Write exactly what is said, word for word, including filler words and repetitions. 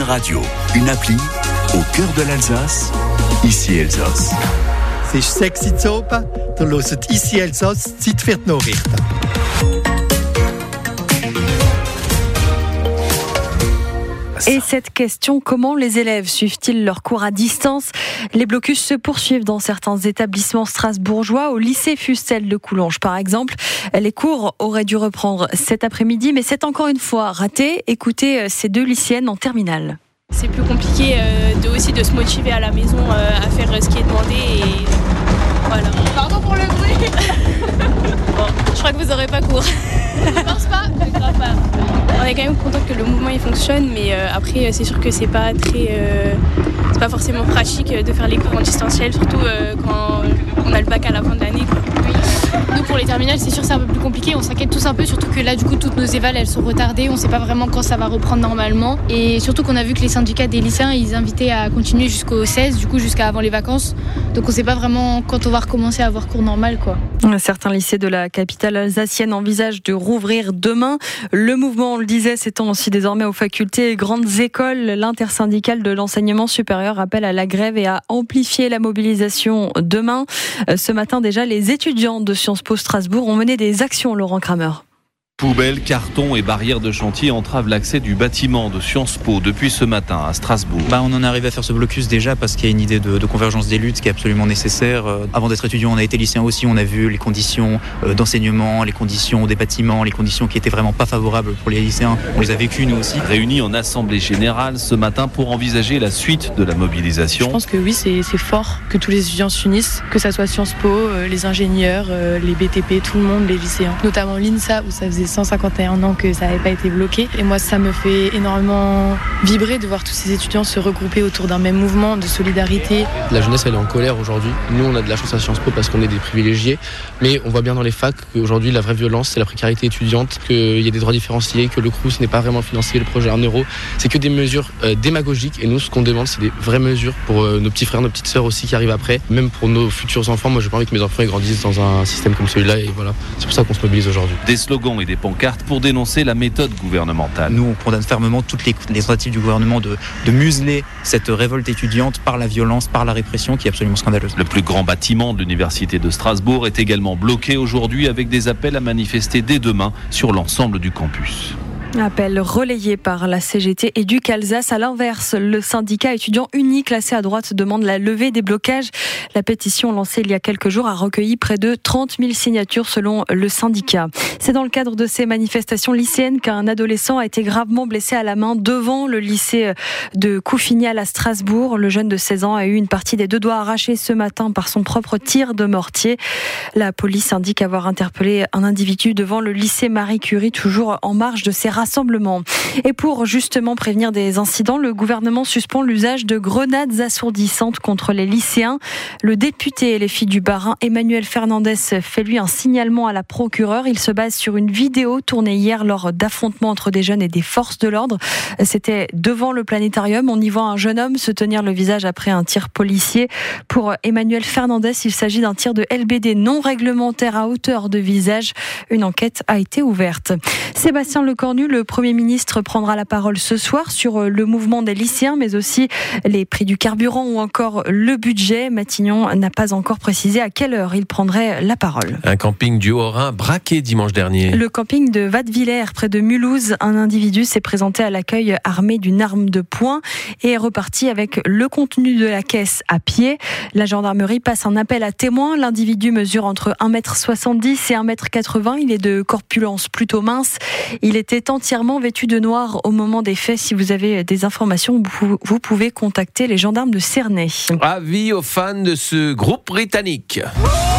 Radio, une appli au cœur de l'Alsace, ici Elsass. C'est sexy Zopa, du hört ici Elsass, Zeit für die Nachrichten. Et cette question, comment les élèves suivent-ils leurs cours à distance ? Les blocus se poursuivent dans certains établissements strasbourgeois. Au lycée Fustel de Coulanges, par exemple, les cours auraient dû reprendre cet après-midi, mais c'est encore une fois raté. Écoutez ces deux lycéennes en terminale. C'est plus compliqué euh, de, aussi de se motiver à la maison euh, à faire ce qui est demandé et voilà. Pardon pour le bruit. Bon, je crois que vous n'aurez pas cours. Je pense pas. Je crois pas. On est quand même content que le mouvement il fonctionne, mais euh, après c'est sûr que c'est pas très, euh, c'est pas forcément pratique de faire les cours en distanciel, surtout euh, quand on a le bac à la fin de l'année. Oui. Nous pour les terminales c'est sûr c'est un peu plus compliqué, on s'inquiète tous un peu, surtout que là du coup toutes nos évals elles sont retardées, on sait pas vraiment quand ça va reprendre normalement et surtout qu'on a vu que les syndicats des lycéens ils invitaient à continuer jusqu'au seize, du coup jusqu'à avant les vacances, donc on sait pas vraiment quand on va recommencer à avoir cours normal quoi. Certains lycées de la capitale alsacienne envisagent de rouvrir demain. Le mouvement, on le disait, s'étend aussi désormais aux facultés et grandes écoles. L'intersyndicale de l'enseignement supérieur appelle à la grève et à amplifier la mobilisation demain. Ce matin déjà, les étudiants de Sciences Po Strasbourg ont mené des actions, Laurent Kramer. Poubelles, cartons et barrières de chantier entravent l'accès du bâtiment de Sciences Po depuis ce matin à Strasbourg. Bah, on en est arrivé à faire ce blocus déjà parce qu'il y a une idée de, de convergence des luttes qui est absolument nécessaire. Euh, avant d'être étudiant, on a été lycéen aussi, on a vu les conditions euh, d'enseignement, les conditions des bâtiments, les conditions qui étaient vraiment pas favorables pour les lycéens. On les a vécues nous aussi. Réunis en assemblée générale ce matin pour envisager la suite de la mobilisation. Je pense que oui, c'est, c'est fort que tous les étudiants s'unissent, que ça soit Sciences Po, euh, les ingénieurs, euh, les B T P, tout le monde, les lycéens. Notamment l'INSA où ça faisait cent cinquante et un ans que ça n'avait pas été bloqué. Et moi, ça me fait énormément vibrer de voir tous ces étudiants se regrouper autour d'un même mouvement de solidarité. La jeunesse, elle est en colère aujourd'hui. Nous, on a de la chance à Sciences Po parce qu'on est des privilégiés. Mais on voit bien dans les facs qu'aujourd'hui, la vraie violence, c'est la précarité étudiante, qu'il y a des droits différenciés, que le Crous n'est pas vraiment financé, le projet un euro. C'est que des mesures euh, démagogiques. Et nous, ce qu'on demande, c'est des vraies mesures pour euh, nos petits frères, nos petites sœurs aussi qui arrivent après. Même pour nos futurs enfants. Moi, j'ai pas envie que mes enfants ils grandissent dans un système comme celui-là. Et voilà, c'est pour ça qu'on se mobilise aujourd'hui. Des slogans et des pancartes pour dénoncer la méthode gouvernementale. Nous, on condamne fermement toutes les, les tentatives du gouvernement de, de museler cette révolte étudiante par la violence, par la répression qui est absolument scandaleuse. Le plus grand bâtiment de l'université de Strasbourg est également bloqué aujourd'hui avec des appels à manifester dès demain sur l'ensemble du campus. Appel relayé par la C G T Éduc Alsace. À l'inverse, le syndicat étudiant uni classé à droite demande la levée des blocages. La pétition lancée il y a quelques jours a recueilli près de trente mille signatures selon le syndicat. C'est dans le cadre de ces manifestations lycéennes qu'un adolescent a été gravement blessé à la main devant le lycée de Couffignal à Strasbourg. Le jeune de seize ans a eu une partie des deux doigts arrachés ce matin par son propre tir de mortier. La police indique avoir interpellé un individu devant le lycée Marie Curie, toujours en marge de ces rassemblement. Et pour justement prévenir des incidents, le gouvernement suspend l'usage de grenades assourdissantes contre les lycéens. Le député et les filles du Bas-Rhin, Emmanuel Fernandez, fait lui un signalement à la procureure. Il se base sur une vidéo tournée hier lors d'affrontements entre des jeunes et des forces de l'ordre. C'était devant le planétarium. On y voit un jeune homme se tenir le visage après un tir policier. Pour Emmanuel Fernandez, il s'agit d'un tir de L B D non réglementaire à hauteur de visage. Une enquête a été ouverte. Sébastien Lecornu, le Premier ministre, prendra la parole ce soir sur le mouvement des lycéens, mais aussi les prix du carburant ou encore le budget. Matignon n'a pas encore précisé à quelle heure il prendrait la parole. Un camping du Haut-Rhin braqué dimanche dernier. Le camping de Wattwiller, près de Mulhouse, un individu s'est présenté à l'accueil armé d'une arme de poing et est reparti avec le contenu de la caisse à pied. La gendarmerie passe un appel à témoins. L'individu mesure entre un mètre soixante-dix et un mètre quatre-vingts. Il est de corpulence plutôt mince. Il était entièrement vêtu de noir au moment des faits. Si vous avez des informations, vous pouvez contacter les gendarmes de Cernay. Avis aux fans de ce groupe britannique.